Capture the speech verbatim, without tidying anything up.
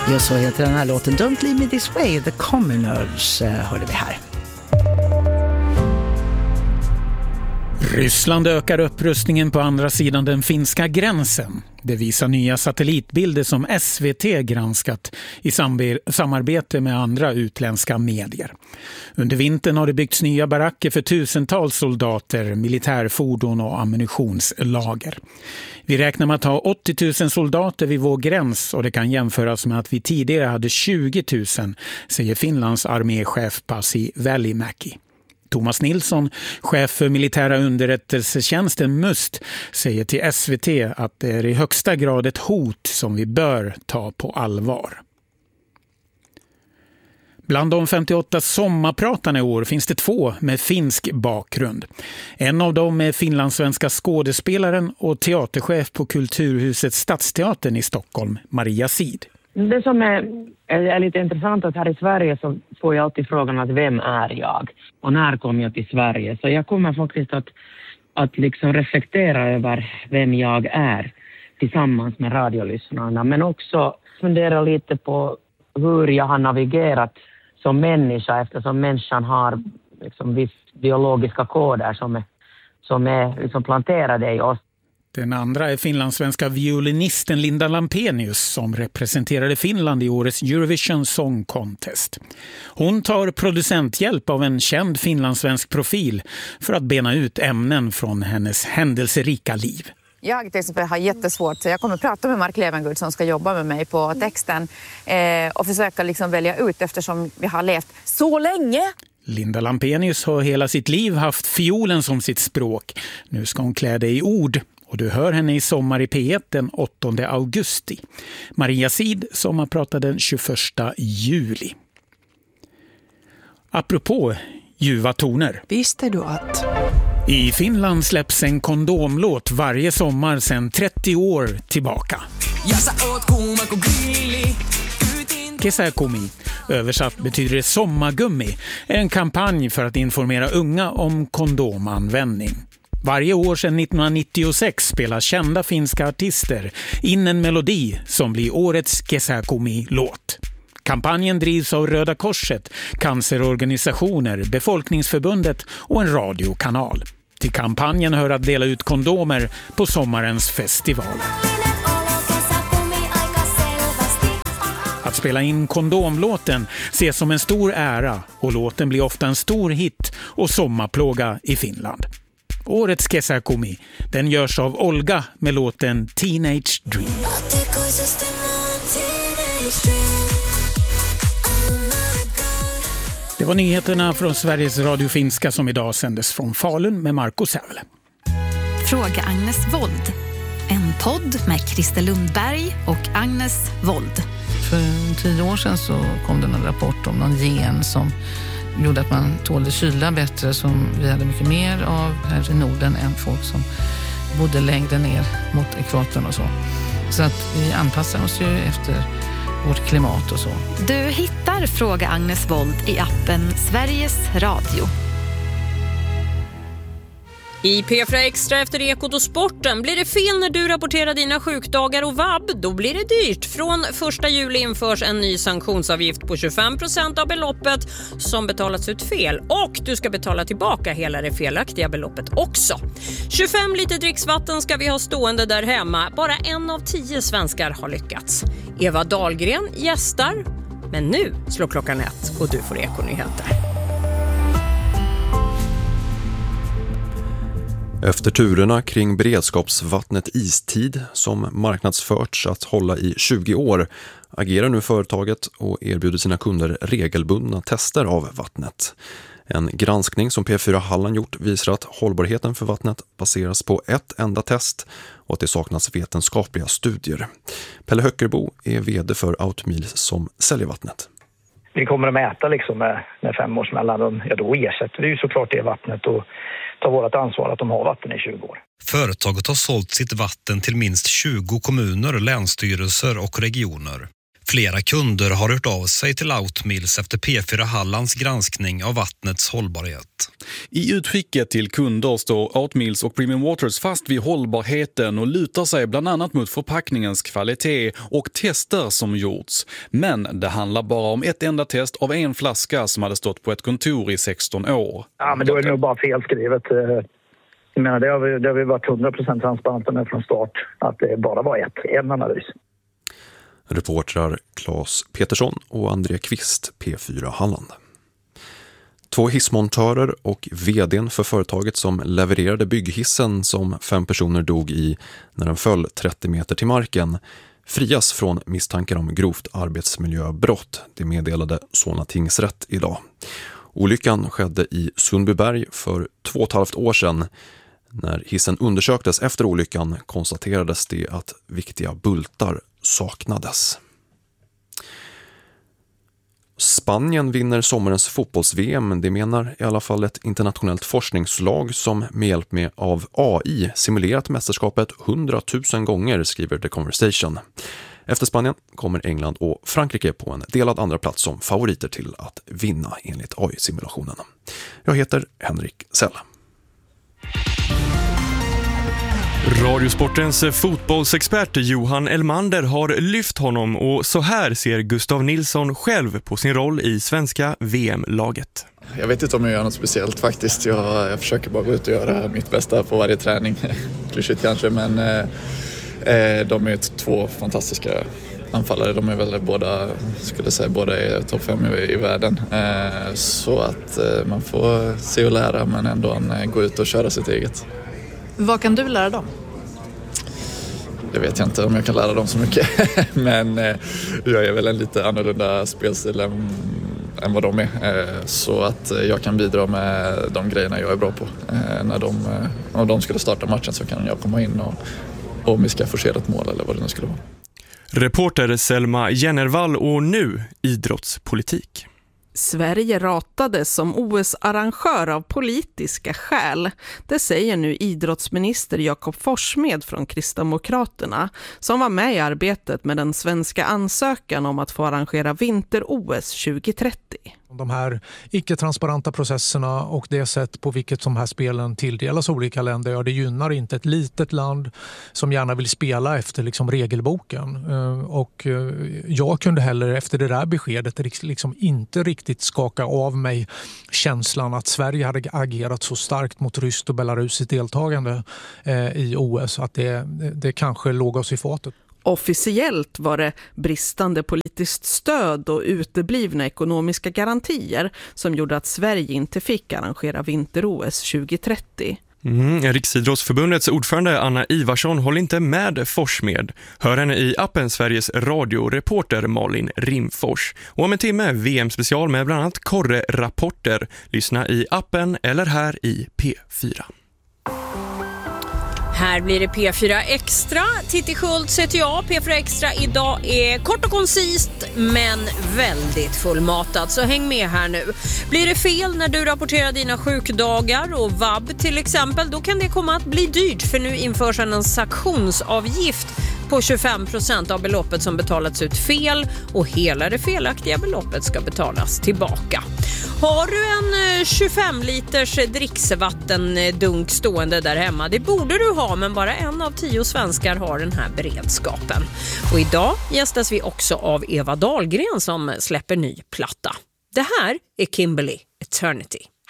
Ja, så heter den här låten Don't Leave Me This Way, The Commoners, hörde vi här. Ryssland ökar upprustningen på andra sidan den finska gränsen. Det visar nya satellitbilder som S V T granskat i samarbete med andra utländska medier. Under vintern har det byggts nya baracker för tusentals soldater, militärfordon och ammunitionslager. Vi räknar med att ha åttio tusen soldater vid vår gräns och det kan jämföras med att vi tidigare hade tjugo tusen, säger Finlands arméchef Pasi Välimäki. Thomas Nilsson, chef för militära underrättelsetjänsten Must, säger till S V T att det är i högsta grad ett hot som vi bör ta på allvar. Bland de femtioåtta sommarpratarna i år finns det två med finsk bakgrund. En av dem är finlandssvenska skådespelaren och teaterchef på Kulturhuset Stadsteatern i Stockholm, Maria Sid. Det som är, är lite intressant att här i Sverige så får jag alltid frågan att vem är jag? Och när kom jag till Sverige? Så jag kommer faktiskt att, att liksom reflektera över vem jag är tillsammans med radiolyssnarna. Men också fundera lite på hur jag har navigerat som människa eftersom människan har liksom viss biologiska koder som är, som är liksom planterade i oss. Den andra är finlandssvenska violinisten Linda Lampenius som representerade Finland i årets Eurovision Song Contest. Hon tar producenthjälp av en känd finlandssvensk profil för att bena ut ämnen från hennes händelserika liv. Jag till exempel har jättesvårt, så jag kommer att prata med Mark Levengood som ska jobba med mig på texten eh, och försöka liksom välja ut eftersom vi har levt så länge. Linda Lampenius har hela sitt liv haft fiolen som sitt språk. Nu ska hon klä det i ord. Och du hör henne i Sommar i P ett den åttonde augusti. Maria Sid som har pratat den tjugoförsta juli. Apropå ljuva toner. Visste du att... I Finland släpps en kondomlåt varje sommar sedan trettio år tillbaka. Kesäkomi, översatt betyder det sommargummi, är en kampanj för att informera unga om kondomanvändning. Varje år sedan nittonhundranittiosex spelar kända finska artister in en melodi som blir årets Kesäkomi-låt. Kampanjen drivs av Röda Korset, cancerorganisationer, Befolkningsförbundet och en radiokanal. Till kampanjen hör att dela ut kondomer på sommarens festivaler. Att spela in kondomlåten ses som en stor ära och låten blir ofta en stor hit och sommarplåga i Finland. Årets Kesäkomi, den görs av Olga med låten Teenage Dream. Det var nyheterna från Sveriges Radio Finska som idag sändes från Falun med Marco Sävle. Fråga Agnes Wold. En podd med Christer Lundberg och Agnes Wold. För tio år sedan så kom det en rapport om någon gen som gjorde att man tålde kyla bättre, som vi hade mycket mer av här i Norden än folk som bodde längre ner mot ekvatorn och så. Så att vi anpassar oss ju efter vårt klimat och så. Du hittar Fråga Agnes Wold i appen Sveriges Radio. I P fyra Extra efter Ekot och Sporten. Blir det fel när du rapporterar dina sjukdagar och vab, då blir det dyrt. Från första juli införs en ny sanktionsavgift på tjugofem procent av beloppet som betalats ut fel. Och du ska betala tillbaka hela det felaktiga beloppet också. tjugofem liter dricksvatten ska vi ha stående där hemma. Bara en av tio svenskar har lyckats. Eva Dahlgren gästar. Men nu slår klockan ett och du får Ekonyheter. Efter turerna kring beredskapsvattnet Istid som marknadsförts att hålla i tjugo år agerar nu företaget och erbjuder sina kunder regelbundna tester av vattnet. En granskning som P fyra Halland gjort visar att hållbarheten för vattnet baseras på ett enda test och att det saknas vetenskapliga studier. Pelle Höckerbo är vd för Outmil som säljer vattnet. Vi kommer att mäta liksom med, med fem års mellanrum. Ja, då ersätter vi ju såklart det vattnet och tar vårt ansvar att de har vatten i tjugo år. Företaget har sålt sitt vatten till minst tjugo kommuner, länsstyrelser och regioner. Flera kunder har hört av sig till Outmills efter P fyra Hallands granskning av vattnets hållbarhet. I utskicket till kunder står Outmills och Premium Waters fast vid hållbarheten och lutar sig bland annat mot förpackningens kvalitet och tester som gjorts. Men det handlar bara om ett enda test av en flaska som hade stått på ett kontor i sexton år. Ja, men då är det nog bara felskrivet. Jag menar, det har vi, det har vi varit hundra procent transparenta med från start, att det bara var ett, en analys. Reportrar Claes Petersson och Andrea Kvist, P fyra Halland. Två hissmontörer och vdn för företaget som levererade bygghissen som fem personer dog i när den föll trettio meter till marken frias från misstankar om grovt arbetsmiljöbrott. Det meddelade Solna tingsrätt idag. Olyckan skedde i Sundbyberg för två och ett halvt år sedan. När hissen undersöktes efter olyckan konstaterades det att viktiga bultar saknades. Spanien vinner sommarens fotbolls-V M, det menar i alla fall ett internationellt forskningslag som med hjälp med av A I simulerat mästerskapet hundratusen gånger, skriver The Conversation. Efter Spanien kommer England och Frankrike på en delad andra plats som favoriter till att vinna enligt A I-simulationen. Jag heter Henrik Sell. Radiosportens fotbollsexpert Johan Elmander har lyft honom och så här ser Gustav Nilsson själv på sin roll i svenska V M-laget. Jag vet inte om jag gör något speciellt faktiskt. Jag, jag försöker bara gå ut och göra mitt bästa på varje träning. Klyschigt kanske, men eh, de är två fantastiska anfallare. De är väl båda, skulle säga, båda i topp fem i, i världen. Eh, så att eh, man får se och lära, men ändå eh, gå ut och köra sitt eget. Vad kan du lära dem? Det vet jag inte om jag kan lära dem så mycket. Men eh, jag är väl en lite annorlunda spelstil än, än vad de är. Eh, så att jag kan bidra med de grejerna jag är bra på. Eh, när de, eh, om de skulle starta matchen så kan jag komma in och, och om vi ska forcera ett mål eller vad det nu skulle vara. Reporter Selma Jennervall och nu idrottspolitik. Sverige ratades som O S-arrangör av politiska skäl. Det säger nu idrottsminister Jakob Forssmed från Kristdemokraterna som var med i arbetet med den svenska ansökan om att få arrangera vinter-O S tjugohundratrettio. De här icke-transparenta processerna och det sätt på vilket de här spelen tilldelas olika länder, ja, det gynnar inte ett litet land som gärna vill spela efter liksom regelboken. Och jag kunde heller efter det där beskedet liksom inte riktigt skaka av mig känslan att Sverige hade agerat så starkt mot Ryssland och Belarus i deltagande i O S att det, det kanske låg oss i fatet. Officiellt var det bristande politiskt stöd och uteblivna ekonomiska garantier som gjorde att Sverige inte fick arrangera vinter-O S tjugohundratrettio. Mm, Riksidrottsförbundets ordförande Anna Ivarsson håller inte med Forssmed. Hör henne i appen Sveriges radioreporter Malin Rimfors. Och om en timme V M-special med bland annat Korre-rapporter. Lyssna i appen eller här i P fyra. Här blir det P fyra Extra. Titti Schultz heter jag. P fyra Extra idag är kort och koncist men väldigt fullmatat. Så häng med här nu. Blir det fel när du rapporterar dina sjukdagar och vab till exempel, då kan det komma att bli dyrt för nu införs en sanktionsavgift på tjugofem procent av beloppet som betalats ut fel och hela det felaktiga beloppet ska betalas tillbaka. Har du en tjugofem liters dricksvattendunk stående där hemma? Det borde du ha, men bara en av tio svenskar har den här beredskapen. Och idag gästas vi också av Eva Dahlgren som släpper ny platta. Det här är Kimberly Eternity.